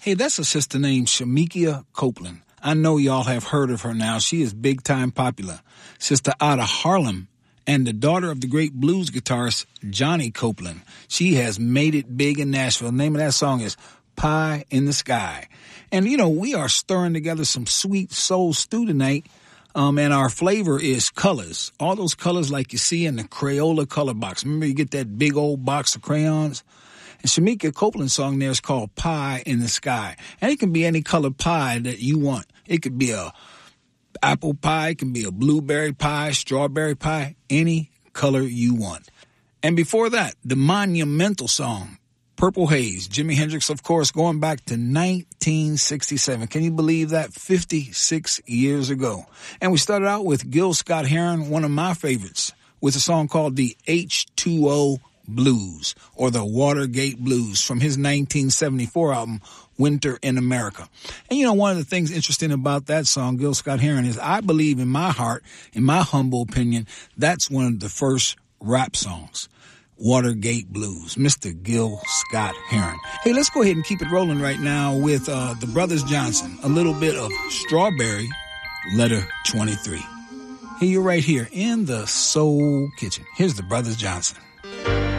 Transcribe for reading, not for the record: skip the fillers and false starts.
Hey, that's a sister named Shemekia Copeland. I know y'all have heard of her now. She is big time popular. Sister out of Harlem and the daughter of the great blues guitarist Johnny Copeland. She has made it big in Nashville. The name of that song is Pie in the Sky. And, you know, we are stirring together some sweet soul stew tonight. And our flavor is colors. All those colors like you see in the Crayola color box. Remember you get that big old box of crayons? And Shemekia Copeland's song there is called Pie in the Sky. And it can be any color pie that you want. It could be a apple pie, it can be a blueberry pie, strawberry pie, any color you want. And before that, the monumental song, Purple Haze. Jimi Hendrix, of course, going back to 1967. Can you believe that? 56 years ago. And we started out with Gil Scott-Heron, one of my favorites, with a song called the H2O Blues, or the Watergate Blues, from his 1974 album, Winter in America. And you know, one of the things interesting about that song, Gil Scott-Heron, is I believe in my heart, in my humble opinion, that's one of the first rap songs. Watergate Blues, Mr. Gil Scott-Heron. Hey, let's go ahead and keep it rolling right now with the Brothers Johnson. A little bit of Strawberry, Letter 23. Hey, you're right here in the Soul Kitchen. Here's the Brothers Johnson.